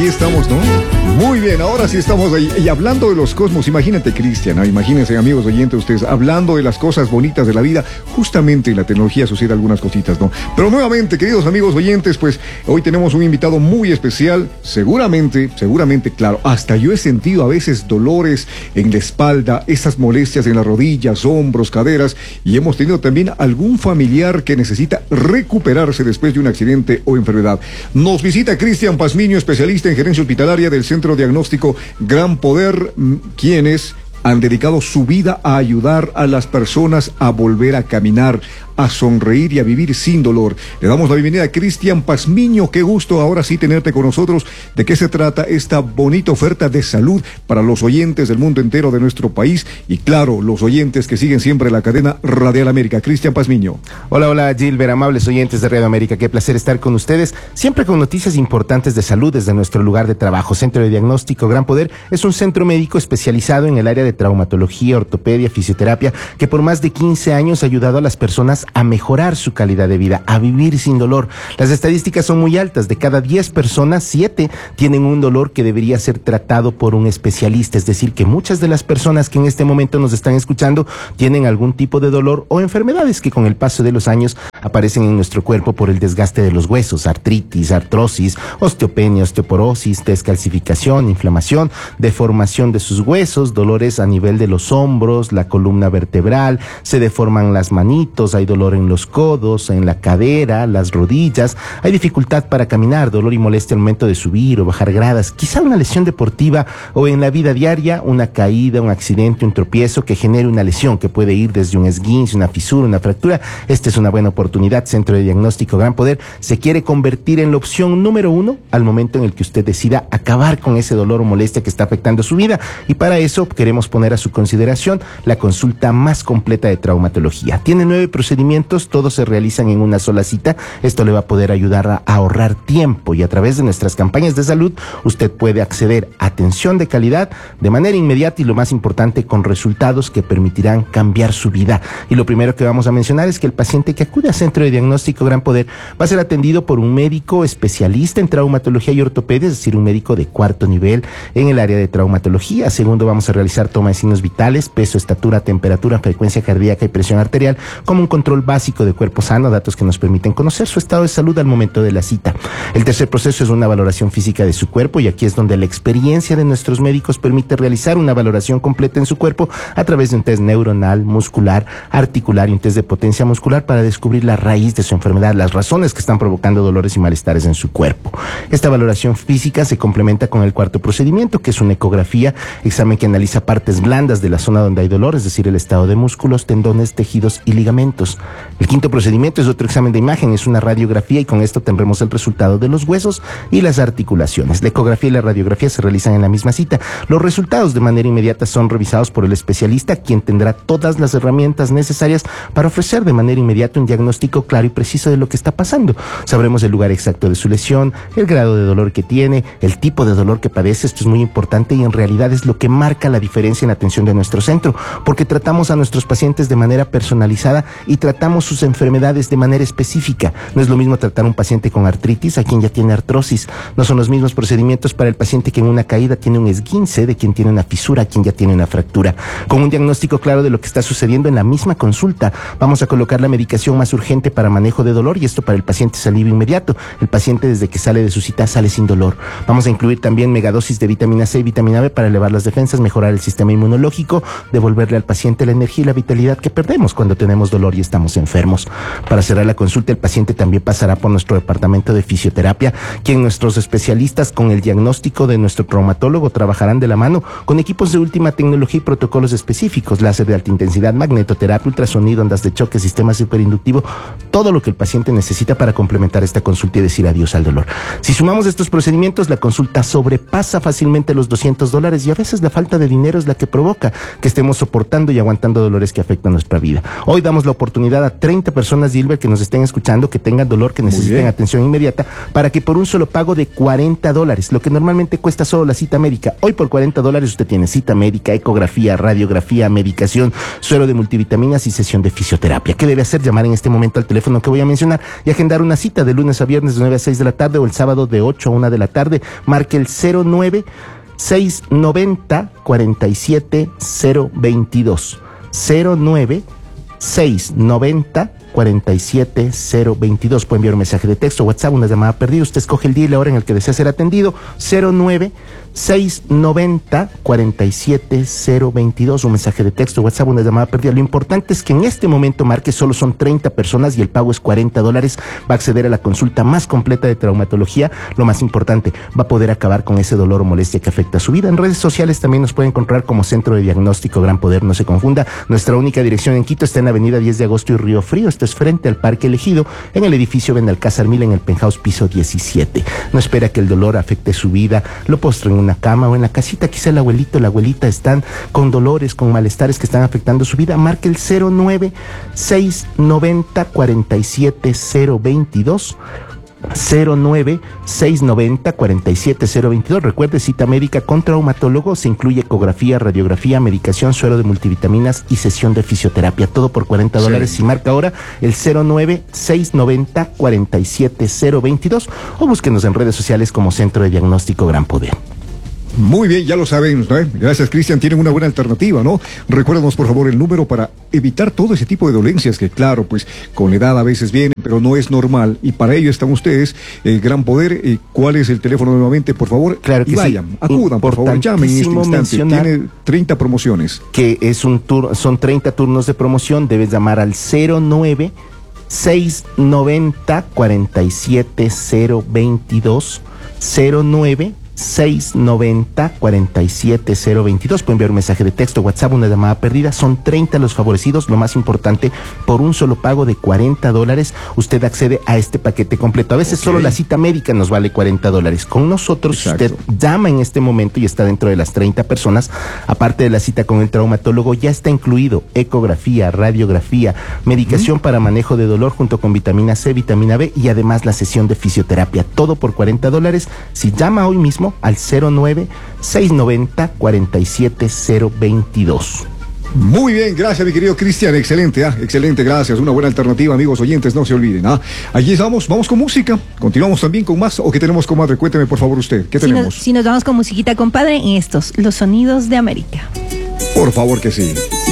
estamos, ¿no? Muy bien, ahora sí estamos ahí. Y hablando de los cosmos, imagínate, Cristian, ¿no? Imagínense, amigos oyentes, ustedes, hablando de las cosas bonitas de la vida, justamente la tecnología sucede algunas cositas, ¿no? Pero nuevamente, queridos amigos oyentes, pues hoy tenemos un invitado muy especial. Seguramente, claro, hasta yo he sentido a veces dolores en la espalda, esas molestias en las rodillas, hombros, caderas, y hemos tenido también algún familiar que necesita recuperarse después de un accidente o enfermedad. Nos visita Cristian Pazmiño, especialista en gerencia hospitalaria del Centro Diagnóstico Gran Poder, quienes han dedicado su vida a ayudar a las personas a volver a caminar, a sonreír y a vivir sin dolor. Le damos la bienvenida a Cristian Pazmiño. Qué gusto ahora sí tenerte con nosotros. ¿De qué se trata esta bonita oferta de salud para los oyentes del mundo entero de nuestro país? Y claro, los oyentes que siguen siempre la cadena Radial América. Cristian Pazmiño. Hola, Gilbert, amables oyentes de Radio América. Qué placer estar con ustedes, siempre con noticias importantes de salud desde nuestro lugar de trabajo. Centro de Diagnóstico Gran Poder es un centro médico especializado en el área de traumatología, ortopedia, fisioterapia, que por más de 15 años ha ayudado a las personas a mejorar su calidad de vida, a vivir sin dolor. Las estadísticas son muy altas. De cada 10 personas, 7 tienen un dolor que debería ser tratado por un especialista. Es decir, que muchas de las personas que en este momento nos están escuchando tienen algún tipo de dolor o enfermedades que con el paso de los años aparecen en nuestro cuerpo por el desgaste de los huesos, artritis, artrosis, osteopenia, osteoporosis, descalcificación, inflamación, deformación de sus huesos, dolores a nivel de los hombros, la columna vertebral, se deforman las manitos, hay dolor en los codos, en la cadera, las rodillas, hay dificultad para caminar, dolor y molestia al momento de subir o bajar gradas, quizá una lesión deportiva o en la vida diaria, una caída, un accidente, un tropiezo que genere una lesión que puede ir desde un esguince, una fisura, una fractura. Esta es una buena oportunidad. Centro de Diagnóstico Gran Poder se quiere convertir en la opción número 1 al momento en el que usted decida acabar con ese dolor o molestia que está afectando su vida, y para eso queremos poner a su consideración la consulta más completa de traumatología. Tiene 9 procedimientos, todos se realizan en una sola cita. Esto le va a poder ayudar a ahorrar tiempo, y a través de nuestras campañas de salud usted puede acceder a atención de calidad de manera inmediata y, lo más importante, con resultados que permitirán cambiar su vida. Y lo primero que vamos a mencionar es que el paciente que acude a Centro de Diagnóstico Gran Poder va a ser atendido por un médico especialista en traumatología y ortopedia, es decir, un médico de 4º nivel en el área de traumatología. Segundo, vamos a realizar toma de signos vitales, peso, estatura, temperatura, frecuencia cardíaca y presión arterial, como un control básico de cuerpo sano, datos que nos permiten conocer su estado de salud al momento de la cita. El tercer proceso es una valoración física de su cuerpo, y aquí es donde la experiencia de nuestros médicos permite realizar una valoración completa en su cuerpo a través de un test neuronal, muscular, articular y un test de potencia muscular para descubrir la raíz de su enfermedad, las razones que están provocando dolores y malestares en su cuerpo. Esta valoración física se complementa con el cuarto procedimiento, que es una ecografía, examen que analiza partes blandas de la zona donde hay dolor, es decir, el estado de músculos, tendones, tejidos y ligamentos. El quinto procedimiento es otro examen de imagen, es una radiografía, y con esto tendremos el resultado de los huesos y las articulaciones. La ecografía y la radiografía se realizan en la misma cita. Los resultados de manera inmediata son revisados por el especialista, quien tendrá todas las herramientas necesarias para ofrecer de manera inmediata un diagnóstico claro y preciso de lo que está pasando. Sabremos el lugar exacto de su lesión, el grado de dolor que tiene, el tipo de dolor que padece. Esto es muy importante y en realidad es lo que marca la diferencia en la atención de nuestro centro, porque tratamos a nuestros pacientes de manera personalizada y tratamos sus enfermedades de manera específica. No es lo mismo tratar a un paciente con artritis a quien ya tiene artrosis. No son los mismos procedimientos para el paciente que en una caída tiene un esguince de quien tiene una fisura a quien ya tiene una fractura. Con un diagnóstico claro de lo que está sucediendo en la misma consulta, vamos a colocar la medicación más urgente para manejo de dolor, y esto para el paciente es alivio inmediato. El paciente, desde que sale de su cita, sale sin dolor. Vamos a incluir también megadosis de vitamina C y vitamina B para elevar las defensas, mejorar el sistema inmunológico, devolverle al paciente la energía y la vitalidad que perdemos cuando tenemos dolor y estamos enfermos. Para cerrar la consulta, el paciente también pasará por nuestro departamento de fisioterapia, quien nuestros especialistas, con el diagnóstico de nuestro traumatólogo, trabajarán de la mano con equipos de última tecnología y protocolos específicos, láser de alta intensidad, magnetoterapia, ultrasonido, ondas de choque, sistema superinductivo, todo lo que el paciente necesita para complementar esta consulta y decir adiós al dolor. Si sumamos estos procedimientos, la consulta sobrepasa fácilmente los $200, y a veces la falta de dinero es la que provoca que estemos soportando y aguantando dolores que afectan nuestra vida. Hoy damos la oportunidad oportunidad a 30 personas, Gilbert, que nos estén escuchando, que tengan dolor, que necesiten atención inmediata, para que por un solo pago de $40, lo que normalmente cuesta solo la cita médica, hoy por $40 usted tiene cita médica, ecografía, radiografía, medicación, suero de multivitaminas y sesión de fisioterapia. ¿Qué debe hacer? Llamar en este momento al teléfono que voy a mencionar y agendar una cita de lunes a viernes de 9 a 6 de la tarde o el sábado de 8 a 1 de la tarde. Marque el 09 690 47 022 09 690 47 022. Puede enviar un mensaje de texto, WhatsApp, una llamada perdida. Usted escoge el día y la hora en el que desea ser atendido. 09 690 47 022. Un mensaje de texto, WhatsApp, una llamada perdida. Lo importante es que en este momento marque, solo son 30 personas y el pago es $40. Va a acceder a la consulta más completa de traumatología. Lo más importante, va a poder acabar con ese dolor o molestia que afecta a su vida. En redes sociales también nos puede encontrar como Centro de Diagnóstico Gran Poder, no se confunda. Nuestra única dirección en Quito está en la avenida 10 de agosto y Río Frío. Esto es frente al Parque Elegido, en el edificio Benalcázar 1000, en el penthouse piso 17. No espera que el dolor afecte su vida, lo postre en una cama o en la casita. Quizá el abuelito o la abuelita están con dolores, con malestares que están afectando su vida. Marque el 09 690 47 022. 09 690 47 022. Recuerde, cita médica con traumatólogo, se incluye ecografía, radiografía, medicación, suero de multivitaminas y sesión de fisioterapia, todo por $40. Si marca ahora el 09 690 47 022 o búsquenos en redes sociales como Centro de Diagnóstico Gran Poder. Muy bien, ya lo saben, ¿no? Gracias, Cristian, tienen una buena alternativa, ¿no? Recuérdanos, por favor, el número para evitar todo ese tipo de dolencias que, claro, pues con la edad a veces vienen, pero no es normal, y para ello están ustedes, Gran Poder. ¿Cuál es el teléfono nuevamente, por favor? Claro que y vayan, sí. acudan, por favor, llamen en este instante. Tiene 30 promociones. Que es son 30 turnos de promoción, debes llamar al 09 690 47 022 09 690 47 022. Pueden enviar un mensaje de texto, WhatsApp, una llamada perdida. Son 30 los favorecidos. Lo más importante, por un solo pago de $40 usted accede a este paquete completo. A veces solo la cita médica nos vale $40. Con nosotros, usted llama en este momento y está dentro de las 30 personas. Aparte de la cita con el traumatólogo, ya está incluido ecografía, radiografía, medicación para manejo de dolor junto con vitamina C, vitamina B y además la sesión de fisioterapia. Todo por $40. Si llama hoy mismo al 09 690 47 022. Muy bien, gracias, mi querido Cristian, excelente, excelente, gracias, una buena alternativa, amigos oyentes, no se olviden, allí vamos con música, continuamos también con más, o qué tenemos con más, recuénteme por favor usted, ¿qué tenemos? Si nos vamos con musiquita, compadre, en estos, los sonidos de América. Por favor que sí.